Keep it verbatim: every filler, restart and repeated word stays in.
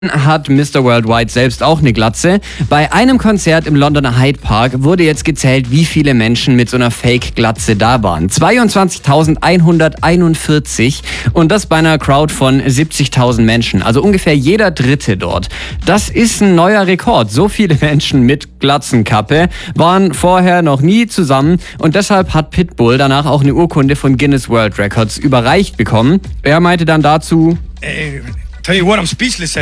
Hat Mister Worldwide selbst auch eine Glatze. Bei einem Konzert im Londoner Hyde Park wurde jetzt gezählt, wie viele Menschen mit so einer Fake-Glatze da waren. zweiundzwanzigtausendeinhunderteinundvierzig und das bei einer Crowd von siebzigtausend Menschen. Also ungefähr jeder Dritte dort. Das ist ein neuer Rekord. So viele Menschen mit Glatzenkappe waren vorher noch nie zusammen und deshalb hat Pitbull danach auch eine Urkunde von Guinness World Records überreicht bekommen. Er meinte dann dazu: Hey, tell you what, I'm speechless.